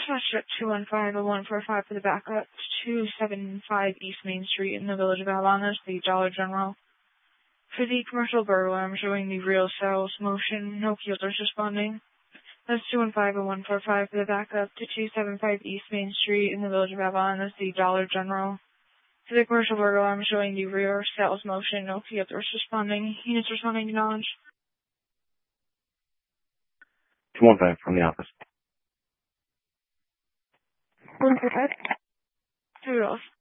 dispatch at 215-0145 for the backup to 275 East Main Street in the Village of Alabama, the Dollar General. For the commercial burglar, I'm showing the real sales motion. No killers responding. That's 215-0145 for the backup to 275 East Main Street in the Village of Alabama, the Dollar General. For the commercial burglar, I'm showing the rear sales motion. No killers responding. Units responding to knowledge. 215 from the office. 145. 2 off.